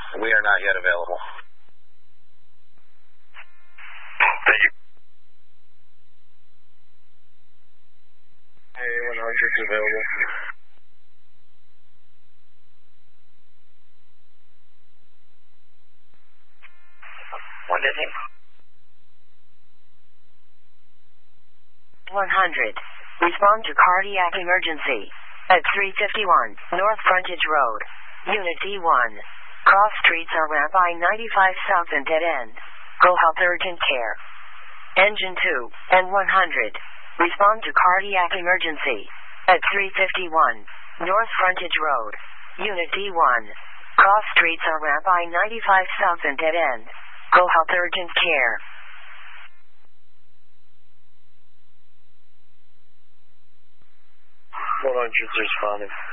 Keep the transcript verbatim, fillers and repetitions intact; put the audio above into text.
We are not yet available. Thank you. Hey, one hundred is available. What is it? one hundred. Respond to cardiac emergency. At three fifty-one, North Frontage Road. Unit D one. Cross streets are ramp I ninety-five south and dead end. Go Health Urgent Care. Engine two, and one hundred. Respond to cardiac emergency. At three fifty-one, North Frontage Road. Unit D one. Cross streets are ramp I ninety-five south and dead end. Go Health Urgent Care. one hundred is responding.